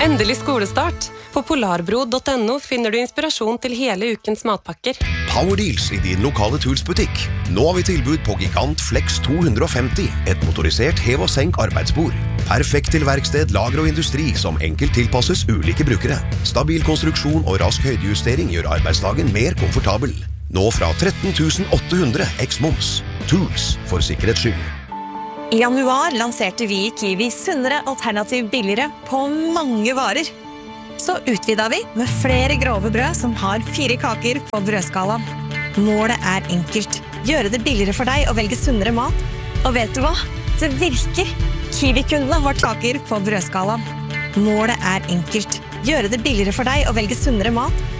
Endelig skolestart. På polarbro.no finner du inspirasjon til hele ukens matpakker. Power Deals i din lokale Tools-butikk. Nå har vi tilbud på Gigant Flex 250, et motorisert hev- og senk arbeidsbord. Perfekt til verksted, lager og industri som enkelt tilpasses ulike brukere. Stabil konstruksjon og rask høydejustering gjør arbeidsdagen mer komfortabel. Nå fra 13 800 x-moms. Tools for sikkerhets skyld. I januar lanserte vi i Kiwi sunnere alternativ billigere på mange varer. Så utvidet vi med flere grove brød som har 4 kaker på brødskalaen. Målet er enkelt. Gjøre det billigere for deg å velge sunnere mat. Og vet du hva? Det virker. Kiwi-kundene har kaker på brødskalaen. Målet er enkelt. Gjøre det billigere for deg å velge sunnere mat.